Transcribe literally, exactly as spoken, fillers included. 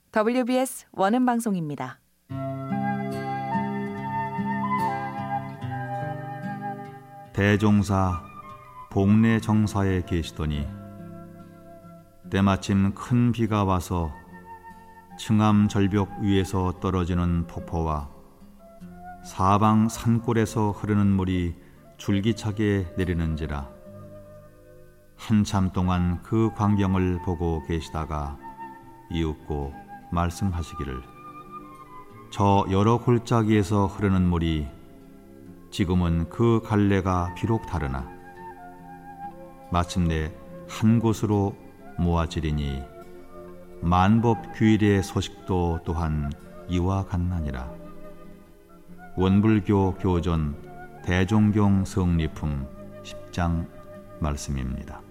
더블유비에스 원음 방송입니다. 대종사 복례 정사에 계시더니 때마침 큰 비가 와서 층암 절벽 위에서 떨어지는 폭포와 사방 산골에서 흐르는 물이 줄기차게 내리는지라 한참 동안 그 광경을 보고 계시다가 이윽고 말씀하시기를 저 여러 골짜기에서 흐르는 물이 지금은 그 갈래가 비록 다르나 마침내 한 곳으로 모아지리니 만법 규일의 소식도 또한 이와 같나니라. 원불교 교전 대종경 성리품 십 장 말씀입니다.